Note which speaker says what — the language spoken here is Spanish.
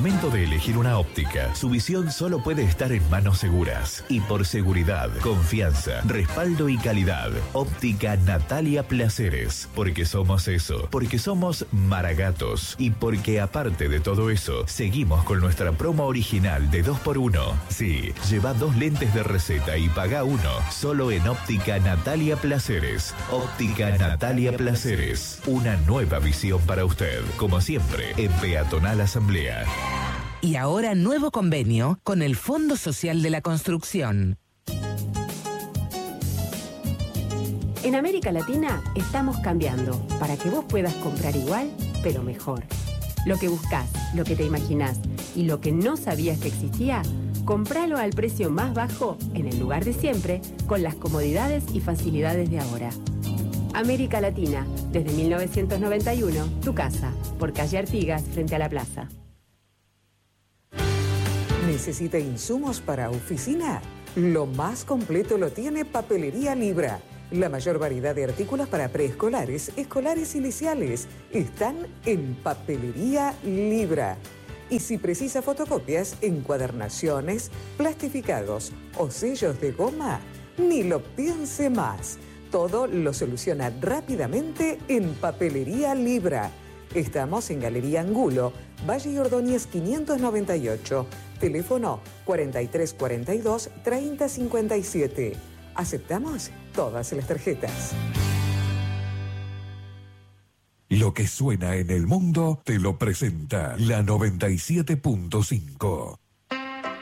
Speaker 1: momento de elegir una óptica, su visión solo puede estar en manos seguras. Y por seguridad, confianza, respaldo y calidad. Óptica Natalia Placeres. Porque somos eso. Porque somos Maragatos. Y porque aparte de todo eso, seguimos con nuestra promo original de 2x1. Sí, lleva 2 lentes de receta y paga uno. Solo en Óptica Natalia Placeres. Óptica Natalia Placeres. Una nueva visión para usted. Como siempre, en Peatonal Asamblea.
Speaker 2: Y ahora nuevo convenio con el Fondo Social de la Construcción.
Speaker 3: En América Latina estamos cambiando para que vos puedas comprar igual, pero mejor. Lo que buscás, lo que te imaginás y lo que no sabías que existía, compralo al precio más bajo, en el lugar de siempre, con las comodidades y facilidades de ahora. América Latina, desde 1991, tu casa, por calle Artigas, frente a la plaza.
Speaker 4: ¿Necesita insumos para oficina? Lo más completo lo tiene Papelería Libra. La mayor variedad de artículos para preescolares, escolares y liciales están en Papelería Libra. Y si precisa fotocopias, encuadernaciones, plastificados o sellos de goma, ni lo piense más. Todo lo soluciona rápidamente en Papelería Libra. Estamos en Galería Angulo, Valle Ordóñez 598, teléfono 4342-3057. Aceptamos todas las tarjetas.
Speaker 5: Lo que suena en el mundo te lo presenta la 97.5.